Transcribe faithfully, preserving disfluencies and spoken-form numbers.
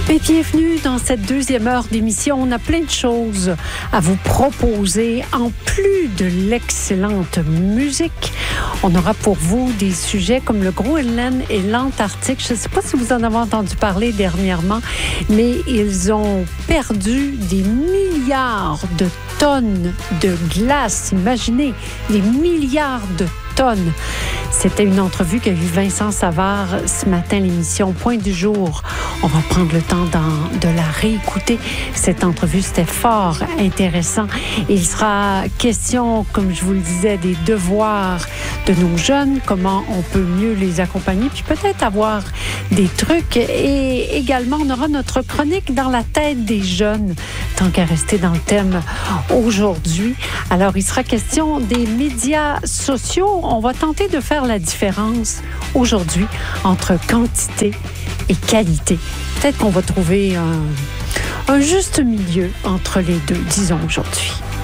Et bienvenue dans cette deuxième heure d'émission. On a plein de choses à vous proposer. En plus de l'excellente musique, on aura pour vous des sujets comme le Groenland et l'Antarctique. Je ne sais pas si vous en avez entendu parler dernièrement, mais ils ont perdu des milliards de tonnes de glace. Imaginez, des milliards de tonnes. C'était une entrevue qu'a eu Vincent Savard ce matin, l'émission Point du jour. On va prendre le temps de la réécouter. Cette entrevue, c'était fort intéressant. Il sera question, comme je vous le disais, des devoirs de nos jeunes, comment on peut mieux les accompagner, puis peut-être avoir des trucs. Et également, on aura notre chronique dans la tête des jeunes, tant qu'à rester dans le thème aujourd'hui. Alors, il sera question des médias sociaux. On va tenter de faire la différence aujourd'hui entre quantité et qualité. Peut-être qu'on va trouver un, un juste milieu entre les deux, disons aujourd'hui.